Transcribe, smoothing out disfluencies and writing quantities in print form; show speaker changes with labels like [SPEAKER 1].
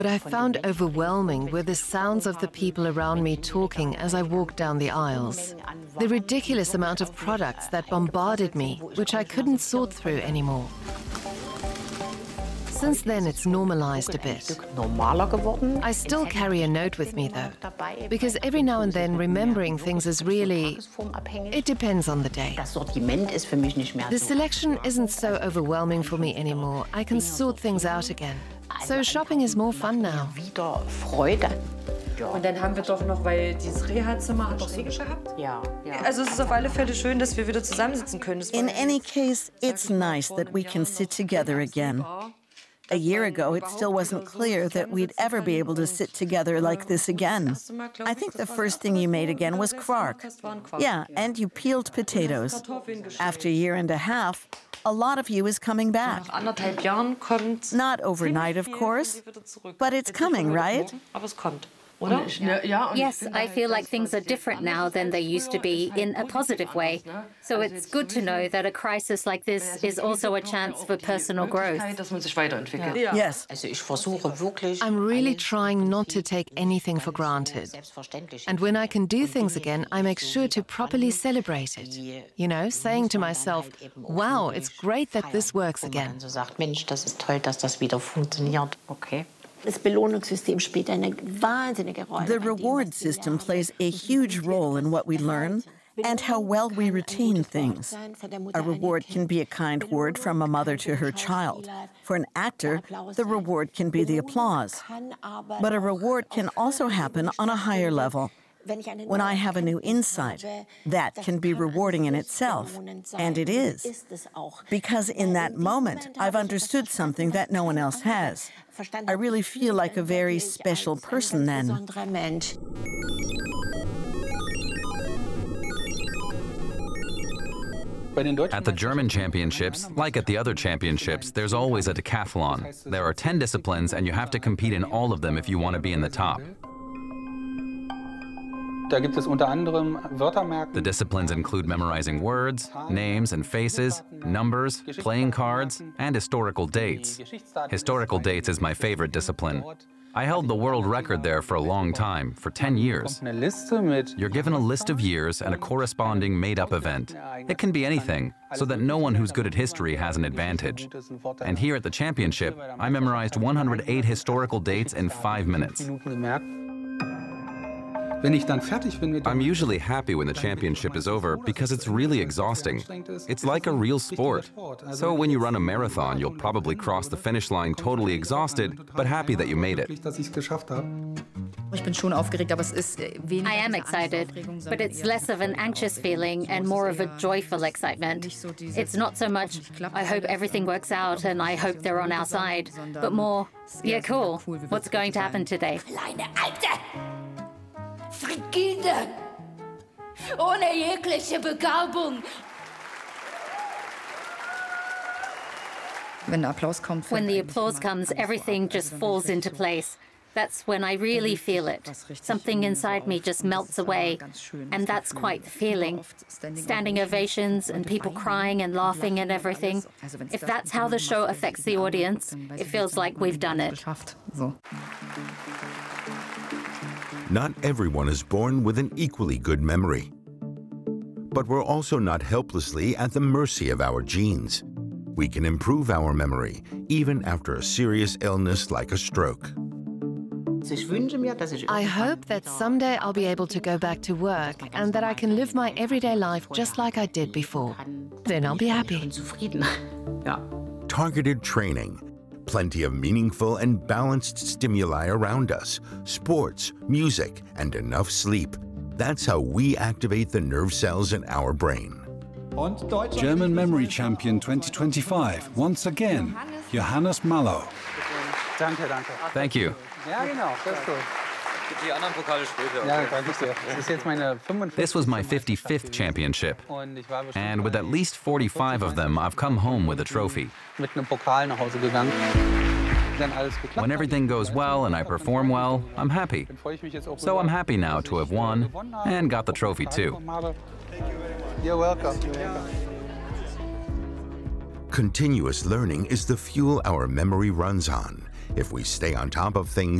[SPEAKER 1] What I found overwhelming were the sounds of the people around me talking as I walked down the aisles. The ridiculous amount of products that bombarded me, which I couldn't sort through anymore. Since then, it's normalized a bit. I still carry a note with me, though, because every now and then remembering things is really... It depends on the day. The selection isn't so overwhelming for me anymore. I can sort things out again. So shopping is more fun now.
[SPEAKER 2] Und dann haben wir doch noch, weil dieses Reha-Zimmer hat doch Sie gehabt? Ja. Also es ist auf alle Fälle schön, dass wir wieder zusammensitzen können.
[SPEAKER 3] In any case, it's nice that we can sit together again. A year ago, it still wasn't clear that we'd ever be able to sit together like this again. I think the first thing you made again was Quark. Yeah, and you peeled potatoes. After a year and a half, a lot of you is coming back. Not overnight, of course, but it's coming, right?
[SPEAKER 4] Yes, I feel like things are different now than they used to be in a positive way. So it's good to know that a crisis like this is also a chance for personal growth.
[SPEAKER 3] Yes.
[SPEAKER 1] I'm really trying not to take anything for granted. And when I can do things again, I make sure to properly celebrate it. You know, saying to myself, wow, it's great that this works again.
[SPEAKER 3] The reward system plays a huge role in what we learn and how well we retain things. A reward can be a kind word from a mother to her child. For an actor, the reward can be the applause. But a reward can also happen on a higher level. When I have a new insight, that can be rewarding in itself, and it is. Because in that moment, I've understood something that no one else has. I really feel like a very special person then.
[SPEAKER 5] At the German championships, like at the other championships, there's always a decathlon. There are 10 disciplines, and you have to compete in all of them if you want to be in the top. The disciplines include memorizing words, names and faces, numbers, playing cards, and historical dates. Historical dates is my favorite discipline. I held the world record there for a long time, for 10 years. You're given a list of years and a corresponding made-up event. It can be anything, so that no one who's good at history has an advantage. And here at the championship, I memorized 108 historical dates in 5 minutes. I'm usually happy when the championship is over because it's really exhausting. It's like a real sport. So when you run a marathon, you'll probably cross the finish line totally exhausted, but happy that you made it.
[SPEAKER 4] I am excited, but it's less of an anxious feeling and more of a joyful excitement. It's not so much, I hope everything works out and I hope they're on our side, but more, yeah, cool, what's going to happen today?
[SPEAKER 6] Frigide! Ohne jegliche Begabung!
[SPEAKER 4] When the applause comes, everything just falls into place. That's when I really feel it. Something inside me just melts away, and that's quite the feeling. Standing ovations and people crying and laughing and everything. If that's how the show affects the audience, it feels like we've done it.
[SPEAKER 7] Not everyone is born with an equally good memory. But we're also not helplessly at the mercy of our genes. We can improve our memory, even after a serious illness like a stroke.
[SPEAKER 1] I hope that someday I'll be able to go back to work and that I can live my everyday life just like I did before. Then I'll be happy.
[SPEAKER 7] Targeted training. Plenty of meaningful and balanced stimuli around us, sports, music, and enough sleep. That's how we activate the nerve cells in our brain.
[SPEAKER 8] German Memory Champion 2025, once again, Johannes Mallow.
[SPEAKER 5] Thank you. This was my 55th championship, and with at least 45 of them, I've come home with a trophy. When everything goes well and I perform well, I'm happy. So I'm happy now to have won and got the trophy too.
[SPEAKER 7] You're welcome. Continuous learning is the fuel our memory runs on. If we stay on top of things,